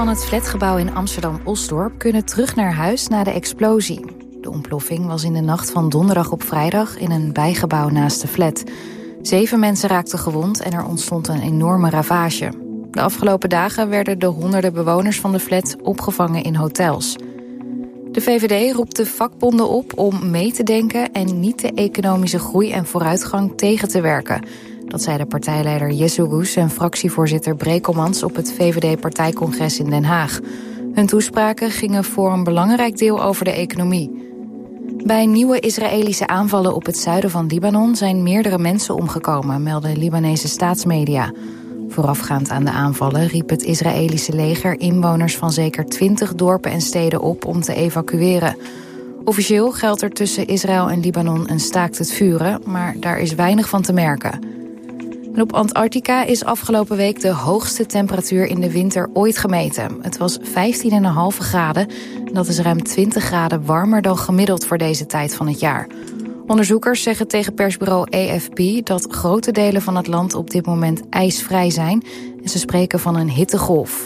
Van het flatgebouw in Amsterdam-Osdorp kunnen terug naar huis na de explosie. De ontploffing was in de nacht van donderdag op vrijdag in een bijgebouw naast de flat. 7 mensen raakten gewond en er ontstond een enorme ravage. De afgelopen dagen werden de honderden bewoners van de flat opgevangen in hotels. De VVD roept de vakbonden op om mee te denken en niet de economische groei en vooruitgang tegen te werken. Dat zei de partijleider Jesse Roes en fractievoorzitter Brekelmans op het VVD-partijcongres in Den Haag. Hun toespraken gingen voor een belangrijk deel over de economie. Bij nieuwe Israëlische aanvallen op het zuiden van Libanon zijn meerdere mensen omgekomen, melden Libanese staatsmedia. Voorafgaand aan de aanvallen riep het Israëlische leger inwoners van zeker 20 dorpen en steden op om te evacueren. Officieel geldt er tussen Israël en Libanon een staakt het vuren, maar daar is weinig van te merken. En op Antarctica is afgelopen week de hoogste temperatuur in de winter ooit gemeten. Het was 15,5 graden. Dat is ruim 20 graden warmer dan gemiddeld voor deze tijd van het jaar. Onderzoekers zeggen tegen persbureau AFP dat grote delen van het land op dit moment ijsvrij zijn. En ze spreken van een hittegolf.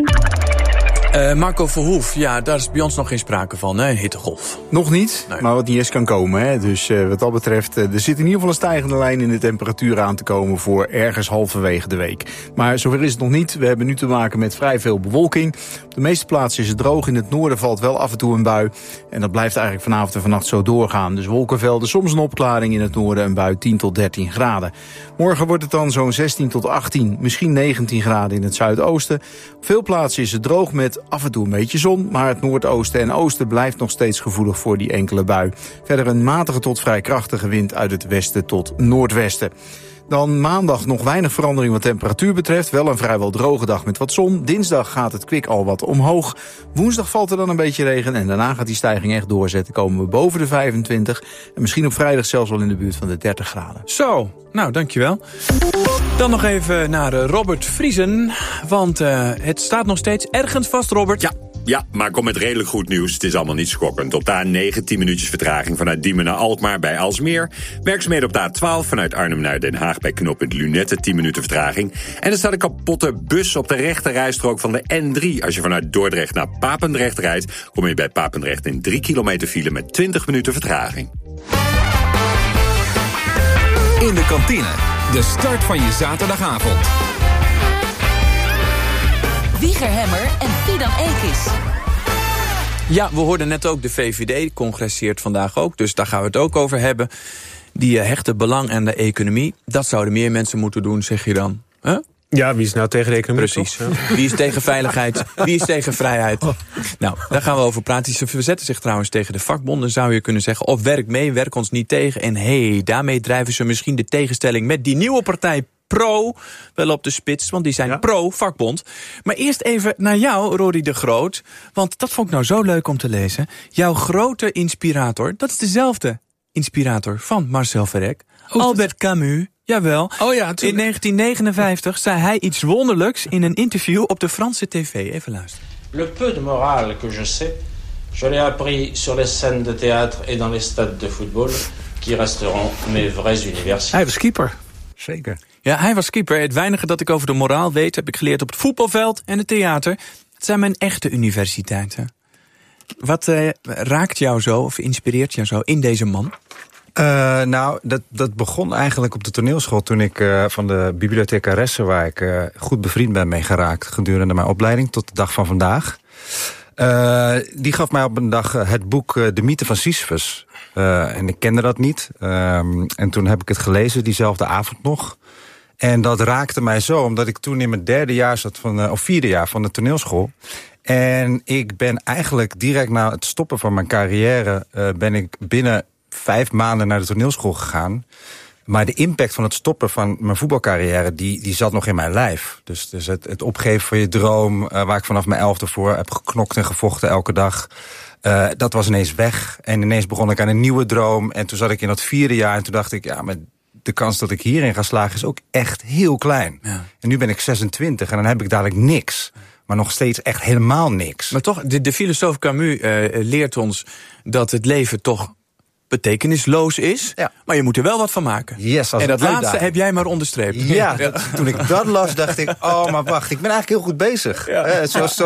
Marco Verhoef, ja, daar is bij ons nog geen sprake van, hè, hittegolf. Nog niet, nee. Maar wat niet eens kan komen. Hè. Dus wat dat betreft, er zit in ieder geval een stijgende lijn in de temperatuur aan te komen voor ergens halverwege de week. Maar zover is het nog niet. We hebben nu te maken met vrij veel bewolking. Op de meeste plaatsen is het droog. In het noorden valt wel af en toe een bui. En dat blijft eigenlijk vanavond en vannacht zo doorgaan. Dus wolkenvelden, soms een opklaring in het noorden, een bui 10 tot 13 graden. Morgen wordt het dan zo'n 16 tot 18, misschien 19 graden in het zuidoosten. Op veel plaatsen is het droog met af en toe een beetje zon, maar het noordoosten en oosten blijft nog steeds gevoelig voor die enkele bui. Verder een matige tot vrij krachtige wind uit het westen tot noordwesten. Dan maandag nog weinig verandering wat temperatuur betreft. Wel een vrijwel droge dag met wat zon. Dinsdag gaat het kwik al wat omhoog. Woensdag valt er dan een beetje regen en daarna gaat die stijging echt doorzetten. Komen we boven de 25 en misschien op vrijdag zelfs wel in de buurt van de 30 graden. Zo, nou, dankjewel. Dan nog even naar Robert Vriesen, want het staat nog steeds ergens vast, Robert. Ja, maar kom met redelijk goed nieuws. Het is allemaal niet schokkend. Op de A9 10 minuutjes vertraging vanuit Diemen naar Alkmaar bij Aalsmeer. Werkzaamheden op de A12 vanuit Arnhem naar Den Haag bij knooppunt Lunette 10 minuten vertraging. En er staat een kapotte bus op de rechte rijstrook van de N3. Als je vanuit Dordrecht naar Papendrecht rijdt, kom je bij Papendrecht in 3 kilometer file met 20 minuten vertraging. In de kantine, de start van je zaterdagavond. Wieger Hemmer en Fidan Ekis. Ja, we hoorden net ook, de VVD congresseert vandaag ook, dus daar gaan we het ook over hebben. Die hechte belang aan de economie, dat zouden meer mensen moeten doen, zeg je dan. Huh? Ja, wie is nou tegen de economie? Precies. Wie is tegen veiligheid? Wie is tegen vrijheid? Nou, daar gaan we over praten. Ze verzetten zich trouwens tegen de vakbonden, zou je kunnen zeggen. Of werk mee, werk ons niet tegen. En daarmee drijven ze misschien de tegenstelling met die nieuwe partij Pro wel op de spits, want die zijn pro-vakbond. Maar eerst even naar jou, Rory de Groot. Want dat vond ik nou zo leuk om te lezen. Jouw grote inspirator, dat is dezelfde inspirator van Marcel Verrek. Albert Camus. Jawel. Oh ja, in 1959 zei hij iets wonderlijks in een interview op de Franse tv. Even luisteren. Le peu de morale que je sais, je l'ai appris sur les scènes de théâtre et dans les stades de football, qui resteront mes vraies universités. Hij was keeper. Zeker. Ja, hij was keeper. Het weinige dat ik over de moraal weet, heb ik geleerd op het voetbalveld en het theater. Het zijn mijn echte universiteiten. Wat raakt jou zo, of inspireert jou zo in deze man? Nou, dat begon eigenlijk op de toneelschool toen ik van de bibliothecaresse, waar ik goed bevriend ben mee geraakt gedurende mijn opleiding tot de dag van vandaag. Die gaf mij op een dag het boek De Mythe van Sisyphus. En ik kende dat niet. En toen heb ik het gelezen diezelfde avond nog. En dat raakte mij zo, omdat ik toen in mijn derde jaar zat of vierde jaar van de toneelschool. En ik ben eigenlijk direct na het stoppen van mijn carrière ben ik binnen 5 maanden naar de toneelschool gegaan. Maar de impact van het stoppen van mijn voetbalcarrière, die zat nog in mijn lijf. Dus het opgeven van je droom, waar ik vanaf mijn 11e voor heb geknokt en gevochten elke dag. Dat was ineens weg. En ineens begon ik aan een nieuwe droom. En toen zat ik in dat 4e jaar en toen dacht ik, ja, maar de kans dat ik hierin ga slagen is ook echt heel klein. Ja. En nu ben ik 26 en dan heb ik dadelijk niks. Maar nog steeds echt helemaal niks. Maar toch, de filosoof Camus leert ons dat het leven toch betekenisloos is. Ja. Maar je moet er wel wat van maken. Yes, en dat laatste heb jij maar onderstreept. Ja, toen ik dat las dacht ik, oh, maar wacht, ik ben eigenlijk heel goed bezig. Ja. Zoals